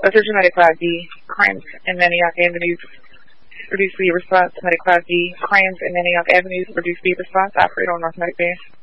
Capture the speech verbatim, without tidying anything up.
Attention Mediclab D, crimes in Manioc Avenues, reduce B response. Mediclab D, crimes in Manioc Avenues, reduce B response. Operate on North Medic Base.